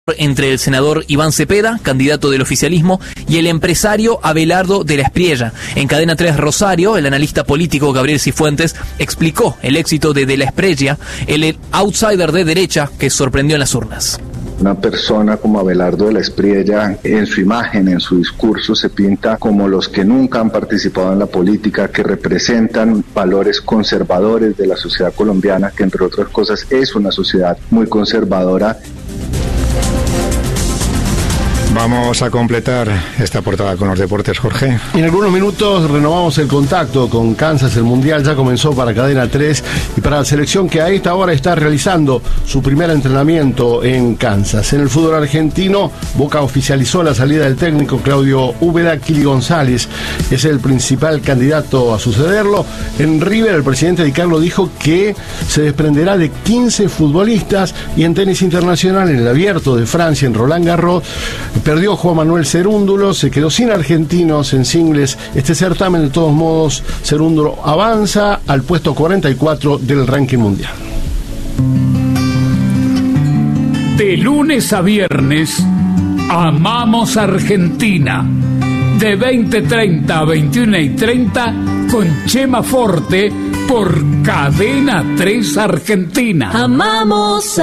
entre el senador Iván Cepeda, candidato del oficialismo, y el empresario Abelardo de la Espriella. En Cadena 3 Rosario, el analista político Gabriel Cifuentes explicó el éxito de la Espriella, el outsider de derecha que sorprendió en las urnas. Una persona como Abelardo de la Espriella, en su imagen, en su discurso, se pinta como los que nunca han participado en la política, que representan valores conservadores de la sociedad colombiana, que entre otras cosas es una sociedad muy conservadora. Vamos a completar esta portada con los deportes, Jorge. En algunos minutos renovamos el contacto con Kansas. El Mundial ya comenzó para Cadena 3 y para la selección que a esta hora está realizando su primer entrenamiento en Kansas. En el fútbol argentino, Boca oficializó la salida del técnico Claudio Úbeda. Kili González es el principal candidato a sucederlo. En River, el presidente Di Carlo dijo que se desprenderá de 15 futbolistas. Y en tenis internacional, en el Abierto de Francia, en Roland Garros, perdió Juan Manuel Cerúndulo, se quedó sin argentinos en singles. Este certamen, de todos modos, Cerúndulo avanza al puesto 44 del ranking mundial. De lunes a viernes, Amamos Argentina. De 20:30 a 21:30, con Chema Forte, por Cadena 3 Argentina. Amamos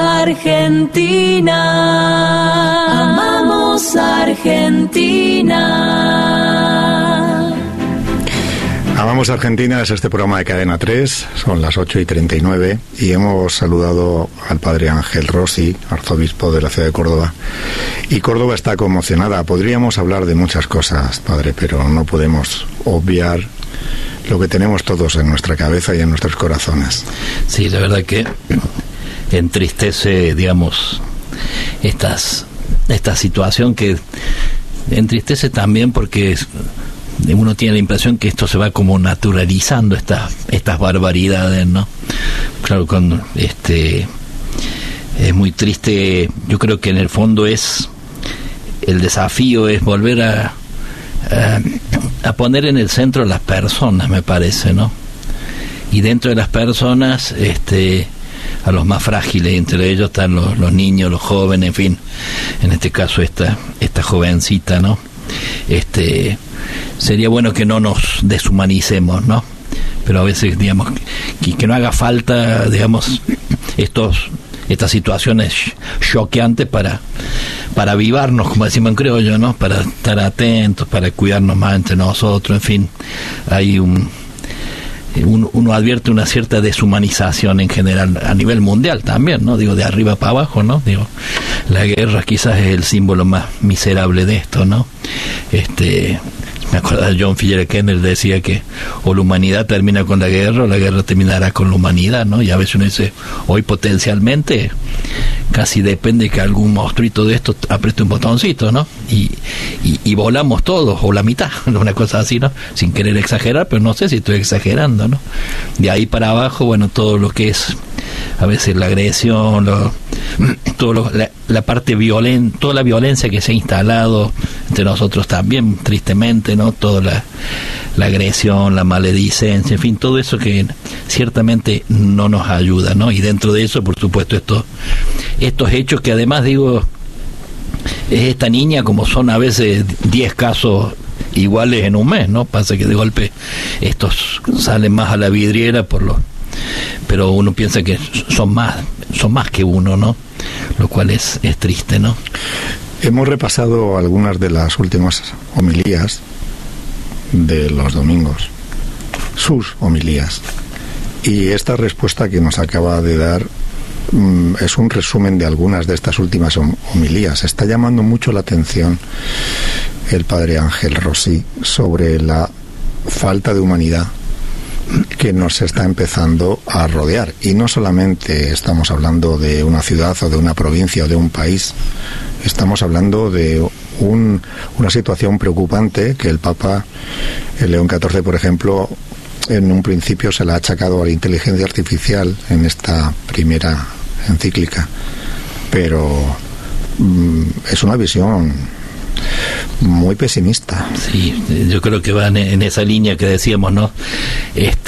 Argentina. Amamos Argentina. Amamos Argentina es este programa de Cadena 3, son las 8:39 y hemos saludado al padre Ángel Rossi, arzobispo de la ciudad de Córdoba. Y Córdoba está conmocionada. Podríamos hablar de muchas cosas, padre, pero no podemos obviar lo que tenemos todos en nuestra cabeza y en nuestros corazones. Sí, la verdad que entristece, digamos, esta situación, que entristece también porque uno tiene la impresión que esto se va como naturalizando, estas barbaridades, ¿no? Claro, cuando es muy triste. Yo creo que en el fondo el desafío es volver a poner en el centro a las personas, me parece, ¿no? Y dentro de las personas, a los más frágiles, entre ellos están los niños, los jóvenes, en fin, en este caso esta jovencita, ¿no? Sería bueno que no nos deshumanicemos, ¿no? Pero a veces, digamos, que no haga falta, digamos, estas situaciones choqueantes para avivarnos, como decimos en criollo, ¿no? Para estar atentos, para cuidarnos más entre nosotros, en fin. Hay uno advierte una cierta deshumanización en general a nivel mundial también, ¿no? Digo, de arriba para abajo, ¿no? Digo, la guerra quizás es el símbolo más miserable de esto, ¿no? Me acuerdo de John F. Kennedy, decía que o la humanidad termina con la guerra o la guerra terminará con la humanidad, ¿no? Y a veces uno dice, hoy potencialmente casi depende que algún monstruito de estos apriete un botoncito, ¿no? Y volamos todos, o la mitad, una cosa así, ¿no? Sin querer exagerar, pero no sé si estoy exagerando, ¿no? De ahí para abajo, bueno, todo lo que es a veces la agresión, la parte violenta, toda la violencia que se ha instalado entre nosotros también, tristemente, ¿no? Toda la agresión, la maledicencia, en fin, todo eso que ciertamente no nos ayuda, ¿no? Y dentro de eso, por supuesto, estos hechos que además, digo, es esta niña, como son a veces 10 casos iguales en un mes, ¿no? Pasa que de golpe estos salen más a la vidriera pero uno piensa que son más que uno, ¿no? Lo cual es triste, ¿no? Hemos repasado algunas de las últimas homilías de los domingos, sus homilías, y esta respuesta que nos acaba de dar es un resumen de algunas de estas últimas homilías. Está llamando mucho la atención el padre Ángel Rossi sobre la falta de humanidad que nos está empezando a rodear, y no solamente estamos hablando de una ciudad o de una provincia o de un país, estamos hablando de una situación preocupante que el Papa, el León XIV, por ejemplo, en un principio se la ha achacado a la inteligencia artificial en esta primera encíclica, pero es una visión muy pesimista. Sí, yo creo que van en esa línea que decíamos, ¿no?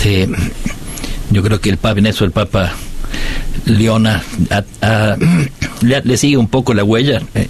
Yo creo que el Papa León ha le sigue un poco la huella